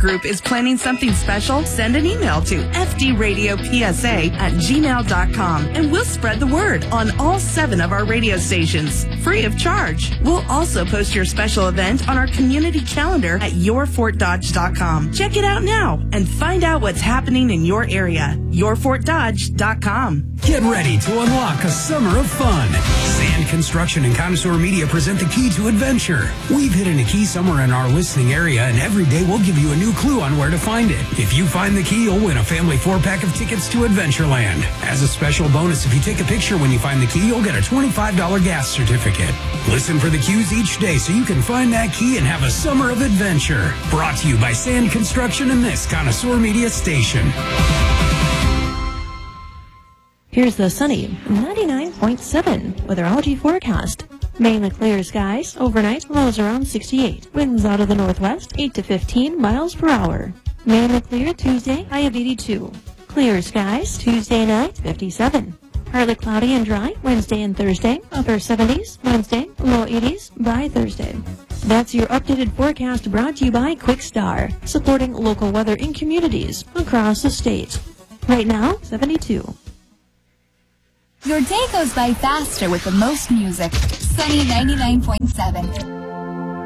Group is planning something special, send an email to fdradiopsa@gmail.com and we'll spread the word on all 7 of our radio stations, free of charge. We'll also post your special event on our community calendar at yourfortdodge.com. Check it out now and find out what's happening in your area. yourfortdodge.com. Get ready to unlock a summer of fun. Sand Construction and Connoisseur Media present the key to adventure. We've hidden a key somewhere in our listening area, and every day we'll give you a new clue on where to find it. If you find the key, you'll win a family 4-pack of tickets to Adventureland. As a special bonus, if you take a picture when you find the key, you'll get a $25 gas certificate. Listen for the cues each day so you can find that key and have a summer of adventure. Brought to you by Sand Construction and this Connoisseur Media station. Here's the sunny 99.7 weatherology forecast. Mainly clear skies. Overnight, lows around 68. Winds out of the northwest, 8 to 15 miles per hour. Mainly clear Tuesday, high of 82. Clear skies, Tuesday night, 57. Partly cloudy and dry Wednesday and Thursday, upper 70s. Wednesday, low 80s by Thursday. That's your updated forecast brought to you by Quick Star, supporting local weather in communities across the state. Right now, 72. Your day goes by faster with the most music. Sunny 99.7.